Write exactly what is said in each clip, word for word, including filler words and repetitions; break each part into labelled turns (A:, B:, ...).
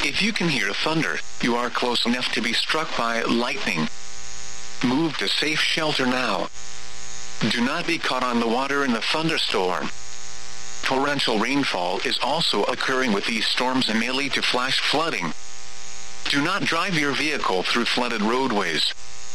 A: If you can hear thunder, you are close enough to be struck by lightning. Move to safe shelter now. Do not be caught on the water in the thunderstorm. Torrential rainfall is also occurring with these storms and may lead to flash flooding. Do not drive your vehicle through flooded roadways.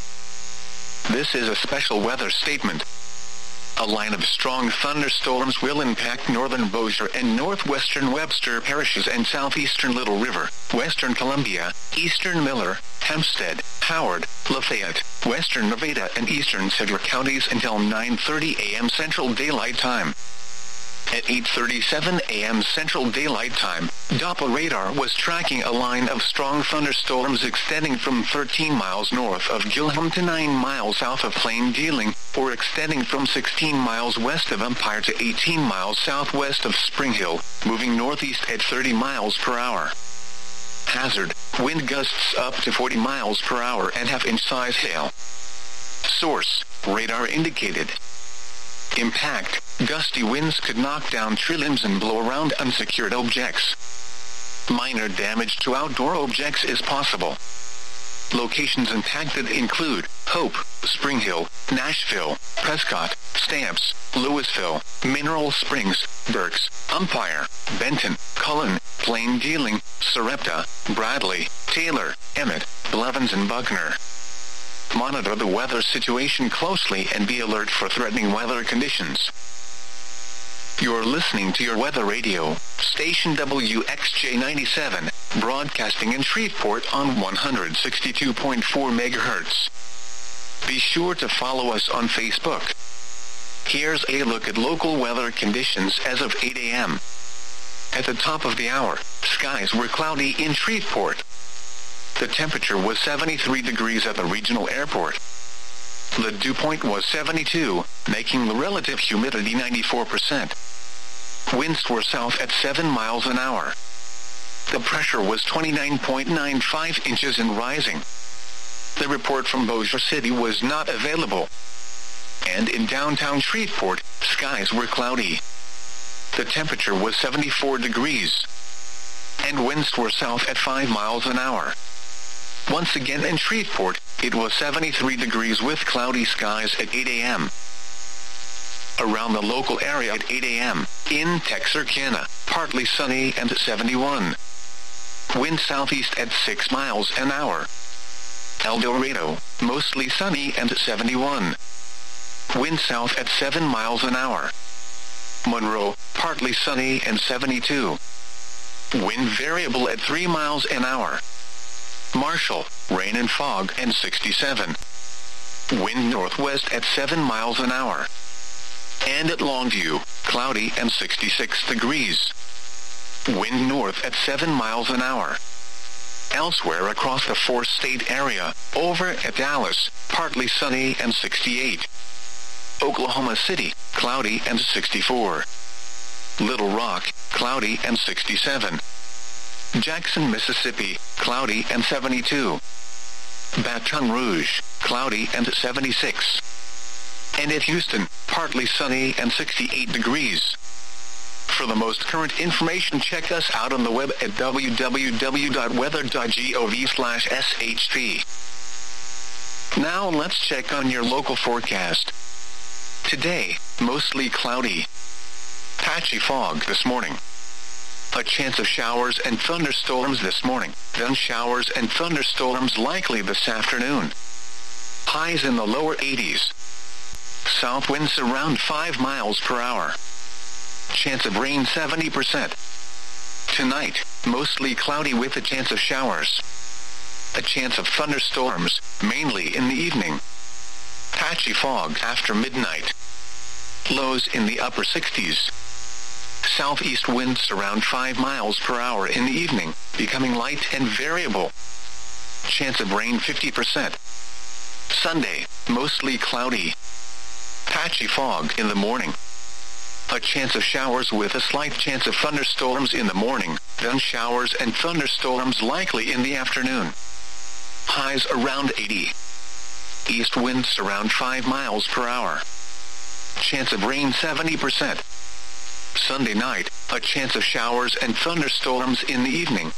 A: This is a special weather statement. A line of strong thunderstorms will impact northern Bossier and northwestern Webster parishes and southeastern Little River, western Columbia, eastern Miller, Hempstead, Howard, Lafayette, western Nevada and eastern Sevier counties until nine thirty a.m. Central Daylight Time. At eight thirty-seven a.m. Central Daylight Time, Doppler radar was tracking a line of strong thunderstorms extending from thirteen miles north of Gilham to nine miles south of Plain Dealing, or extending from sixteen miles west of Empire to eighteen miles southwest of Spring Hill, moving northeast at thirty miles per hour. Hazard, wind gusts up to forty miles per hour and half-inch size hail. Source, radar indicated. Impact, gusty winds could knock down tree limbs and blow around unsecured objects. Minor damage to outdoor objects is possible. Locations impacted include Hope, Spring Hill, Nashville, Prescott, Stamps, Louisville, Mineral Springs, Berks, Umpire, Benton, Cullen, Plain Dealing, Sarepta, Bradley, Taylor, Emmett, Blevins and Buckner. Monitor the weather situation closely and be alert for threatening weather conditions. You're listening to your weather radio, station W X J ninety-seven, broadcasting in Shreveport on one hundred sixty-two point four megahertz. Be sure to follow us on Facebook. Here's a look at local weather conditions as of eight a.m. At the top of the hour, skies were cloudy in Shreveport. The temperature was seventy-three degrees at the regional airport. The dew point was seventy-two, making the relative humidity ninety-four percent. Winds were south at seven miles an hour. The pressure was twenty-nine point nine five inches and rising. The report from Bossier City was not available. And in downtown Shreveport, skies were cloudy. The temperature was seventy-four degrees. And winds were south at five miles an hour. Once again in Shreveport, it was seventy-three degrees with cloudy skies at eight a.m. Around the local area at eight a.m., in Texarkana, partly sunny and seventy-one. Wind southeast at six miles an hour. El Dorado, mostly sunny and seventy-one. Wind south at seven miles an hour. Monroe, partly sunny and seventy-two. Wind variable at three miles an hour. Marshall, rain and fog and sixty-seven. Wind northwest at seven miles an hour. And at Longview, cloudy and sixty-six degrees. Wind north at seven miles an hour. Elsewhere across the four-state area, over at Dallas, partly sunny and sixty-eight. Oklahoma City, cloudy and sixty-four. Little Rock, cloudy and sixty-seven. Jackson, Mississippi, cloudy and seventy-two. Baton Rouge, cloudy and seventy-six. And at Houston, partly sunny and sixty-eight degrees. For the most current information, check us out on the web at w w w dot weather dot gov slash s h p. Now let's check on your local forecast. Today, mostly cloudy. Patchy fog this morning. A chance of showers and thunderstorms this morning, then showers and thunderstorms likely this afternoon. Highs in the lower eighties. South winds around five miles per hour. Chance of rain seventy percent. Tonight, mostly cloudy with a chance of showers. A chance of thunderstorms, mainly in the evening. Patchy fog after midnight. Lows in the upper sixties. Southeast winds around five miles per hour in the evening, becoming light and variable. Chance of rain fifty percent. Sunday, mostly cloudy. Patchy fog in the morning. A chance of showers with a slight chance of thunderstorms in the morning, then showers and thunderstorms likely in the afternoon. Highs around eighty. East winds around five miles per hour. Chance of rain seventy percent. Sunday night, a chance of showers and thunderstorms in the evening,